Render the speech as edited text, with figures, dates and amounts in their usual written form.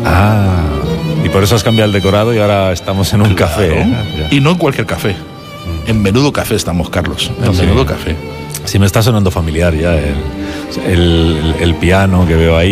Ah, y por eso has cambiado el decorado y ahora estamos en un café. Ya. Y no en cualquier café. En Menudo Café estamos, Carlos. En Sí. Menudo Café. Sí, me está sonando familiar ya el piano que veo ahí.